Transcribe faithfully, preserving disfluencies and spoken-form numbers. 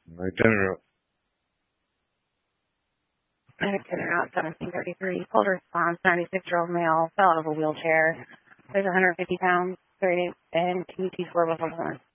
My dinner out. I had dinner out seventeen thirty-three. Called response, ninety-six-year-old male, fell out of a wheelchair. Weighs one hundred fifty pounds, thirty, and Q T score was one.